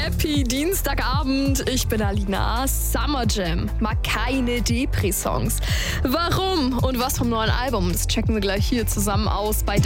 Happy Dienstagabend. Ich bin Alina. Summer Jam mag keine Depri-Songs. Warum und was vom neuen Album? Das checken wir gleich hier zusammen aus bei